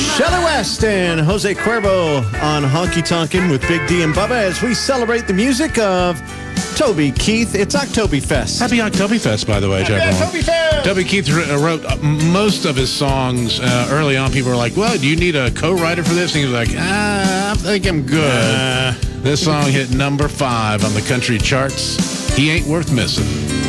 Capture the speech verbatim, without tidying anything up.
Shelley West and Jose Cuervo on Honky Tonkin' with Big D and Bubba as we celebrate the music of Toby Keith. It's Oktoberfest. Happy Oktoberfest, by the way, to everyone. Oktoberfest! Toby Keith wrote most of his songs uh, early on. People were like, well, do you need a co-writer for this? And he was like, ah, I think I'm good. Uh, this song hit number five on the country charts. He ain't worth missing.